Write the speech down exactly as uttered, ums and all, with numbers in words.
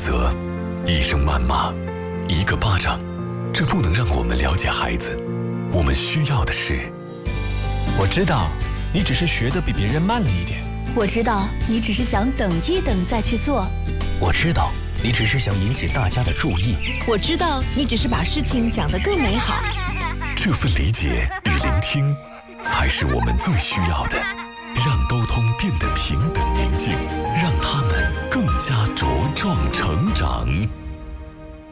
责，一声谩骂，一个巴掌，这不能让我们了解孩子。我们需要的是， 我知道你只是学得比别人慢了一点。 我知道你只是想等一等再去做。 我知道你只是想引起大家的注意。 我知道你只是把事情讲得更美好。 这份理解与聆听，才是我们最需要的。让沟通变得平等宁静，让他们更加茁壮成长。